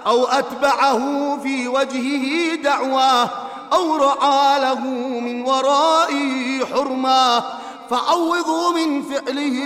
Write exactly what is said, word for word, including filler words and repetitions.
أو أتبعه في وجهه دعواه أو رعى له من ورائه حرما، فعوضوا من فعله